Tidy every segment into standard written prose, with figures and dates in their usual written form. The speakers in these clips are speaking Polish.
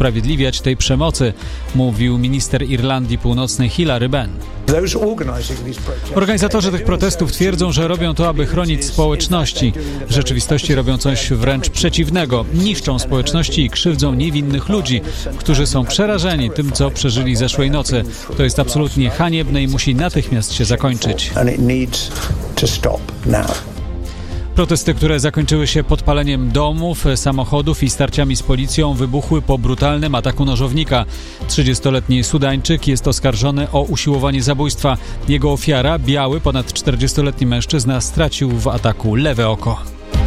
usprawiedliwiać tej przemocy, mówił minister Irlandii Północnej Hilary Benn. Organizatorzy tych protestów twierdzą, że robią to, aby chronić społeczności. W rzeczywistości robią coś wręcz przeciwnego. Niszczą społeczności i krzywdzą niewinnych ludzi, którzy są przerażeni tym, co przeżyli zeszłej nocy. To jest absolutnie haniebne i musi natychmiast się zakończyć. Protesty, które zakończyły się podpaleniem domów, samochodów i starciami z policją, wybuchły po brutalnym ataku nożownika. 30-letni Sudańczyk jest oskarżony o usiłowanie zabójstwa. Jego ofiara, biały, ponad 40-letni mężczyzna, stracił w ataku lewe oko.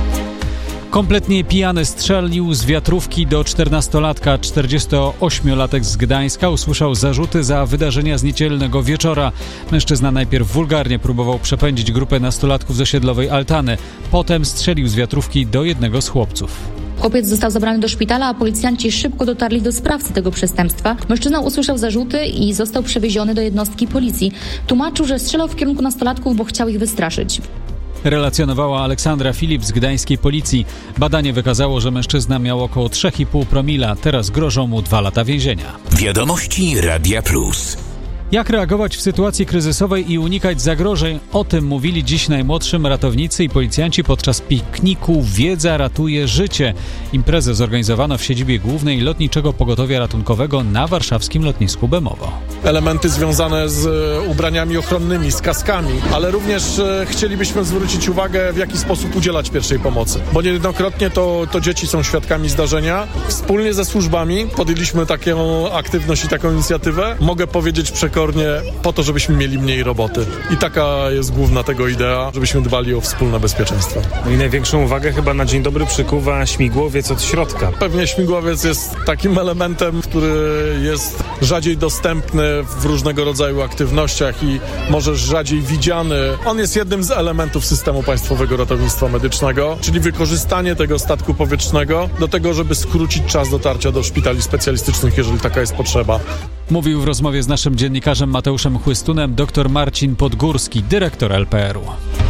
Kompletnie pijany strzelił z wiatrówki do 14-latka. 48-latek z Gdańska usłyszał zarzuty za wydarzenia z niedzielnego wieczora. Mężczyzna najpierw wulgarnie próbował przepędzić grupę nastolatków z osiedlowej Altany. Potem strzelił z wiatrówki do jednego z chłopców. Chłopiec został zabrany do szpitala, a policjanci szybko dotarli do sprawcy tego przestępstwa. Mężczyzna usłyszał zarzuty i został przewieziony do jednostki policji. Tłumaczył, że strzelał w kierunku nastolatków, bo chciał ich wystraszyć. Relacjonowała Aleksandra Filip z gdańskiej policji. Badanie wykazało, że mężczyzna miał około 3,5 promila. Teraz grożą mu 2 lata więzienia. Wiadomości Radia Plus. Jak reagować w sytuacji kryzysowej i unikać zagrożeń? O tym mówili dziś najmłodszym ratownicy i policjanci podczas pikniku Wiedza ratuje życie. Imprezę zorganizowano w siedzibie głównej Lotniczego Pogotowia Ratunkowego na warszawskim lotnisku Bemowo. Elementy związane z ubraniami ochronnymi, z kaskami, ale również chcielibyśmy zwrócić uwagę, w jaki sposób udzielać pierwszej pomocy. Bo niejednokrotnie to dzieci są świadkami zdarzenia. Wspólnie ze służbami podjęliśmy taką aktywność i taką inicjatywę. Mogę powiedzieć przekornie, po to, żebyśmy mieli mniej roboty. I taka jest główna tego idea, żebyśmy dbali o wspólne bezpieczeństwo. No i największą uwagę chyba na dzień dobry przykuwa śmigłowiec od środka. Pewnie śmigłowiec jest takim elementem, który jest rzadziej dostępny w różnego rodzaju aktywnościach i może rzadziej widziany. On jest jednym z elementów systemu Państwowego Ratownictwa Medycznego, czyli wykorzystanie tego statku powietrznego do tego, żeby skrócić czas dotarcia do szpitali specjalistycznych, jeżeli taka jest potrzeba. Mówił w rozmowie z naszym dziennikarzem Mateuszem Chłystunem dr Marcin Podgórski, dyrektor LPR-u.